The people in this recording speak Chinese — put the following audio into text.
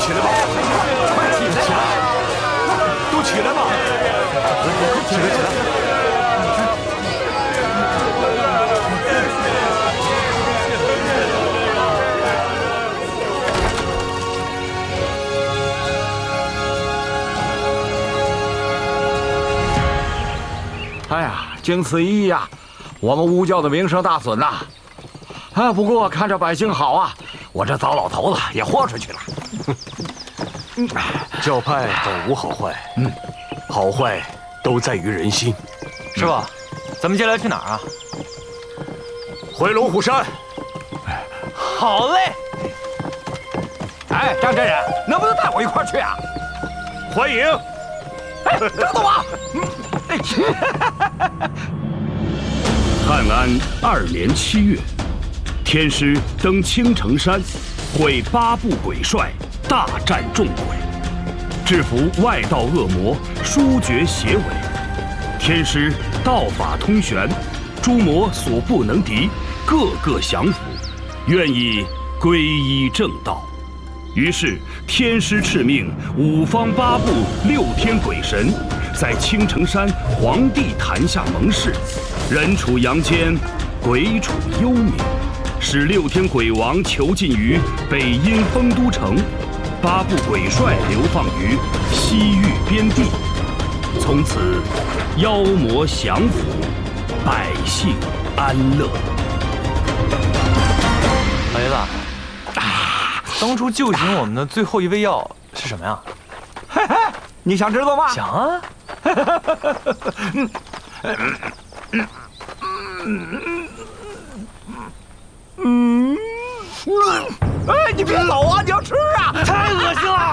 起来吧，快起来，都起来吧，起来起来。 哎呀，经此一役呀，我们巫教的名声大损呐！啊，不过看着百姓好啊，我这糟老头子也豁出去了。 教派本无好坏，好坏都在于人心。 师傅，咱们接下来去哪儿啊？ 回龙虎山。 好嘞！ 哎，张真人，能不能带我一块儿去啊？ 欢迎。 哎，张东王。 汉安2年7月，天师登青城山，会8部鬼帅，大战众鬼，制服外道恶魔，殊绝邪伪。天师道法通玄，诸魔所不能敌，个个降服，愿意皈依正道。于是天师敕命5方8部6天鬼神。 在青城山皇帝坛下盟誓，人处阳间，鬼处幽冥，使6天鬼王囚禁于北阴丰都城，8部鬼帅流放于西域边地。从此，妖魔降服，百姓安乐。 老爷子，当初救醒我们的最后一味药是什么呀？ 嘿嘿，你想知道吗？ 想啊。 哎，你别走啊！你要吃啊！ 太恶心了。